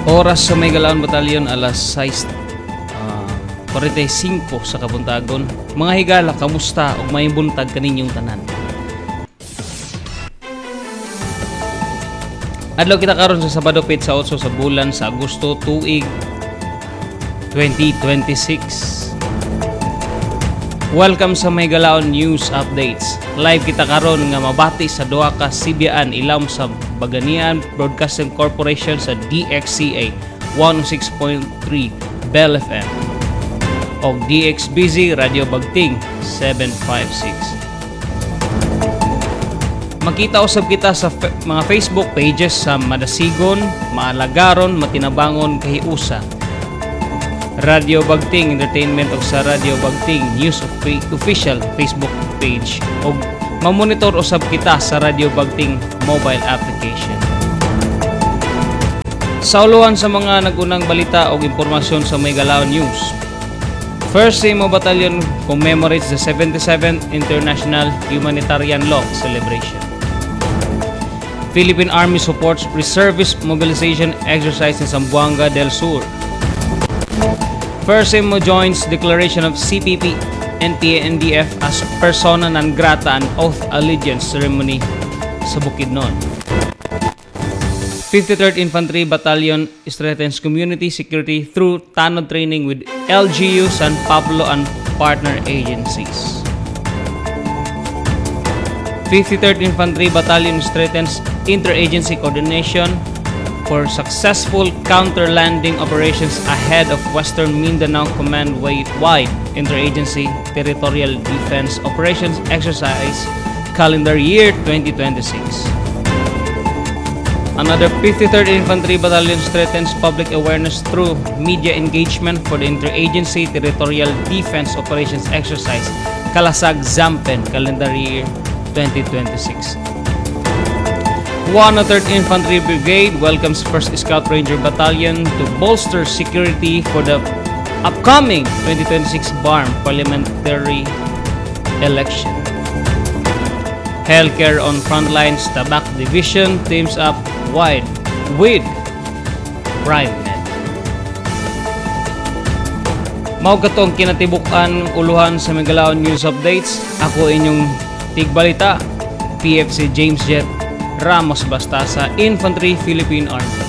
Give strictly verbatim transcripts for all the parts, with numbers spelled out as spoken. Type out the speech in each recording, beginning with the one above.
Oras sa May Galaon Batalyon, alas sais uh, forty-five sa Kabuntagon. Mga higala, kamusta ug may buntag kaninyong tanan. Adlaw kita karon sa Sabado pit sa otso sa bulan sa Agosto tuig twenty twenty-six. Welcome sa May Galaon News Updates. Live kita karon nga mabati sa duha ka Sibiyaan ilawom sa Baganian Broadcasting Corporation sa D X C A one oh six point three Bell F M o D X B Z Radio Bagting seven fifty-six. Makita usab kita sa fe- mga Facebook pages sa Madasigon, Maalagaron, Matinabangon, Kahiusa, Radio Bagting Entertainment o sa Radio Bagting News of Official Facebook page o mamonitor usab kita sa Radio Bagting mobile application. Sa uluhan sa mga nagunang balita o impormasyon sa May Galaon News. First Simo Battalion commemorates the seventy-seventh International Humanitarian Law Celebration. Philippine Army supports reservist mobilization exercise in Zamboanga del Sur. First Simo joins declaration of C P P N P A N D F as persona non grata and oath allegiance ceremony sa Bukidnon. fifty-third Infantry Battalion strengthens community security through tanod training with L G U San Pablo and partner agencies. fifty-third Infantry Battalion strengthens interagency coordination for successful counter-landing operations ahead of Western Mindanao Command-wide Interagency Territorial Defense Operations Exercise Calendar Year twenty twenty-six. Another fifty-third Infantry Battalion strengthens public awareness through media engagement for the Interagency Territorial Defense Operations Exercise Kalasag Zampen Calendar Year twenty twenty-six. one oh third Infantry Brigade welcomes first Scout Ranger Battalion to bolster security for the upcoming twenty twenty-six B A R M parliamentary election. Healthcare on Frontlines Tabak Division teams up wide with PrimeMed. Mao katong kinatibukan uluhan sa May Galaon News Updates. Ako inyong tigbalita, P F C James Jet Ramos Bastasa, Infantry Philippine Army.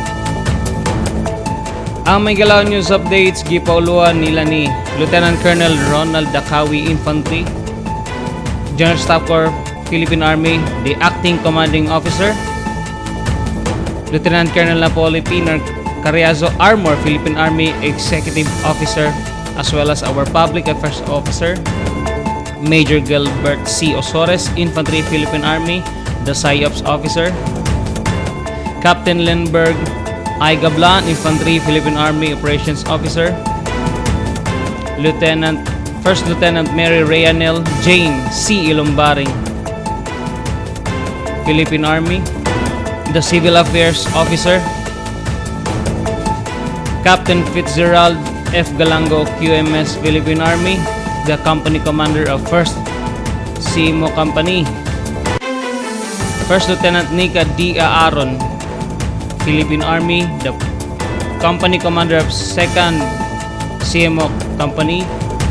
Ang May Galaon News Updates gipauluan nila ni Lieutenant Colonel Ronald Dacawi, Infantry, General Staff Corps Philippine Army, the Acting Commanding Officer, Lieutenant Colonel Napoli P. Carriazo, Armor Philippine Army Executive Officer, as well as our Public Affairs Officer, Major Gilbert C. Osores, Infantry Philippine Army, the S I O P S Officer, Captain Lindbergh I. Gablan, Infantry Philippine Army Operations Officer, Lieutenant First Lieutenant Mary Reyanel Jane C. Ilumbaring, Philippine Army, the Civil Affairs Officer, Captain Fitzgerald F. Galango, Q M S Philippine Army, the Company Commander of first Simo Company, First Lieutenant Nika D. Aaron, Philippine Army, the Company Commander of second C M O Company,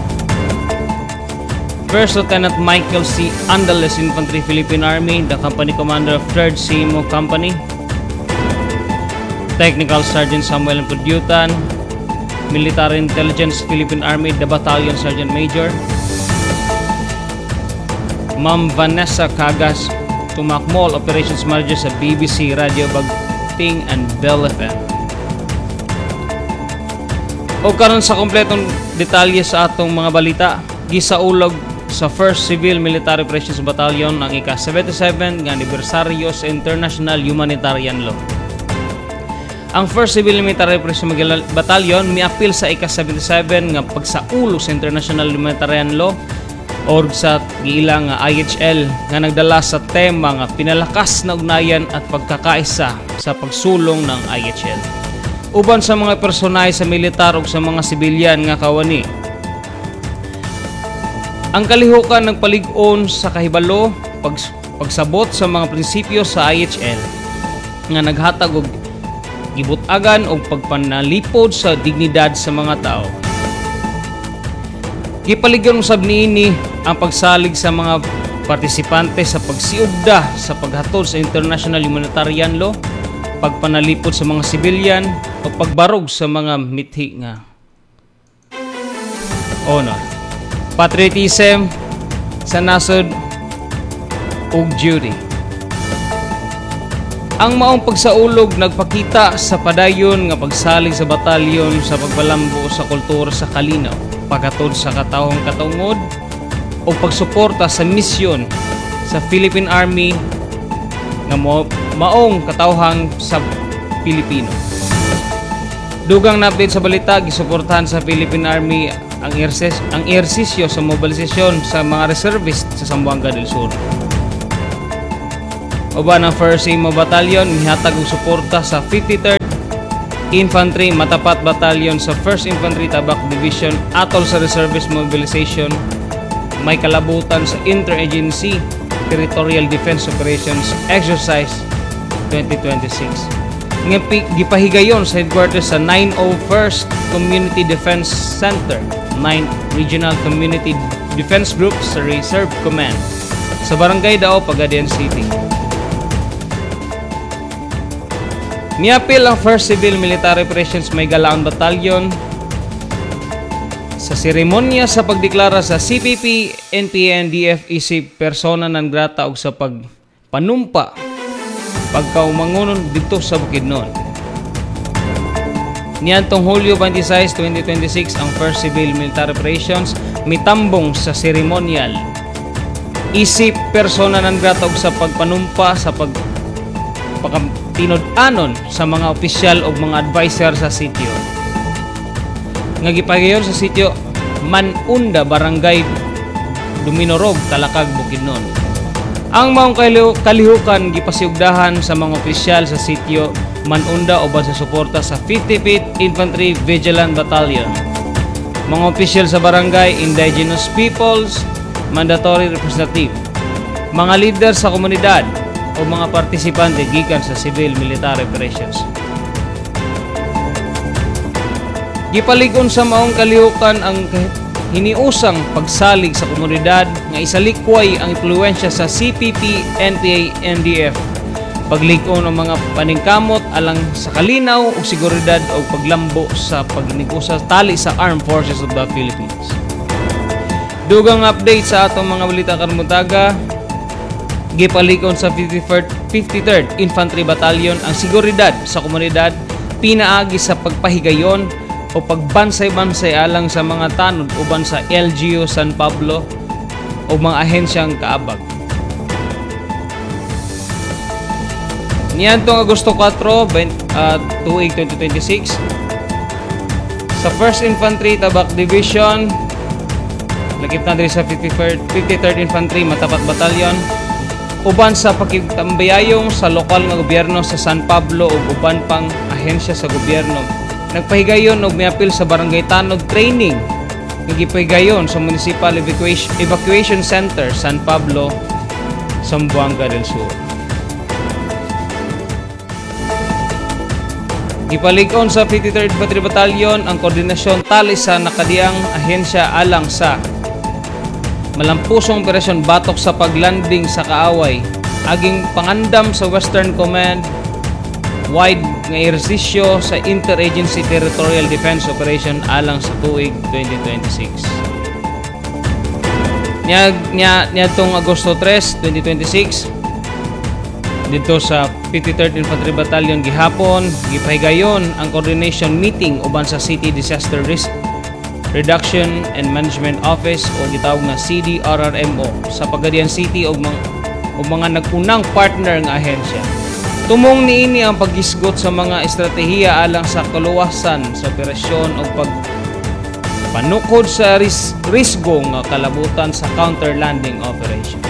First Lieutenant Michael C. Andales, Infantry Philippine Army, the Company Commander of third C M O Company, Technical Sergeant Samuel Pudyutan, Military Intelligence Philippine Army, the Battalion Sergeant Major, Ma'am Vanessa Cagas Tumakmol, Operations Manager sa B B C Radio Bagting and Bell F M. O karon sa kompletong detalye sa atong mga balita, gisaulog sa first Civil Military Operations Battalion ang ika seventy-seven nga anibersaryo sa International Humanitarian Law. Ang first Civil Military Operations Battalion miapil sa ika seventy-seven nga pagsaulo sa International Humanitarian Law o sa giilang nga I H L nga nagdala sa tema nga pinalakas na ugnayan at pagkakaisa sa pagsulong ng I H L uban sa mga personay sa militar ug sa mga sibilyan nga kawani. Ang kalihukan nagpalig-on sa kahibalo pag, pagsabot sa mga prinsipyo sa I H L nga naghatag og gibut-agan o pagpanalipod sa dignidad sa mga tao. Gipaligyan usab niini ang pagsalig sa mga partisipante sa pagsiugda sa paghatod sa international humanitarian law, pagpanalipod sa mga sibilyan o pagbarog sa mga mithi nga honor, patriotism sa nasod ug duty. Ang maong pagsaulog nagpakita sa padayon nga pagsalig sa batalyon sa pagbalambo sa kultura sa kalinaw, paghatod sa katawhong katungod o pagsuporta sa misyon sa Philippine Army nga mo, maong katawhang sa Pilipino. Dugang na update sa balita, gisuportahan sa Philippine Army ang erses, ang ehersisyo sa mobilisasyon sa mga reservist sa Zamboanga del Sur. Uban ang first Imo Battalion mihatag og suporta sa fifty-third Infantry Matapat Battalion sa first Infantry Tabak Division atol sa reservist mobilization. May kalabutan sa Interagency Territorial Defense Operations Exercise twenty twenty-six. Nga gipahigayon sa headquarters sa nine oh first Community Defense Center, ninth Regional Community Defense Group sa Reserve Command sa Barangay Dao, Pagadian City. Miapil ang first Civil Military Operations May Galaon Battalion sa seremonya sa pagdeklara sa C P P, N P A, N D F isip persona non grata og sa pagpanumpa pagkaumangunon dito sa Bukidnon. Niadtong Hulyo twenty-six, twenty twenty-six ang first Civil Military Operations mitambong sa seremonyal isip persona non grata og sa pagpanumpa sa pag pagtinod-anon sa mga opisyal o mga advisor sa sitio. Nga gipahigayon sa sitio Manunda, Barangay Duminorog, Talakag, Bukidnon. Ang maong kalihukan gipasiugdahan sa mga opisyal sa sitio Manunda uban sa suporta sa fifty-fifth Infantry Vigilant Battalion. Mga opisyal sa barangay, indigenous peoples, mandatory representative, mga leader sa komunidad o mga partisipante gikan sa civil military operations. Gipaligon sa maong kalihukan ang hiniusang pagsalig sa komunidad nga isalikway ang impluwensya sa C P P, N P A, N D F, pagligon ng mga paningkamot alang sa kalinaw o seguridad o paglambo sa pagnegosyo tali sa Armed Forces of the Philippines. Dugang update sa atong mga balita karmutaga, gipalikon sa fifty-third Infantry Battalion ang seguridad sa komunidad pinaagi sa pagpahigayon o pagbansay-bansay alang sa mga tanod uban sa L G U San Pablo o mga ahensyang kaabag. Niadtong Agosto four, uh, tuig twenty twenty-six sa first Infantry Tabak Division, lakip na diri sa fifty-third Infantry Matapat Battalion, uban sa pakigtambayayong sa lokal nga gobyerno sa San Pablo ug uban pang ahensya sa gobyerno. Nagpahigayon og miapil sa Barangay Tanod Training nga gipahigayon sa Municipal Evacuation, Evacuation Center San Pablo, Zamboanga del Sur. Gipalig-on sa fifty-third Infantry Battalion ang koordinasyon tali sa nakadiang ahensya alang sa malampusong operasyon batok sa paglanding sa kaaway, aging pangandam sa Western Command wide nga ehersisyo sa Interagency Territorial Defense Operation alang sa tuig twenty twenty-six. Nya nya niadtong Agosto three, twenty twenty-six dito sa fifty-third Infantry Battalion gihapon gipahigayon ang coordination meeting uban sa City Disaster Risk Reduction and Management Office o gitawag na C D R R M O sa Pagadian City o mga, o mga nag-unang partner nga ahensya. Tumong niini ang paghisgot sa mga estratehiya alang sa kaluwasan sa operasyon o pag panukod sa ris- risgo nga kalabutan sa counter landing operation.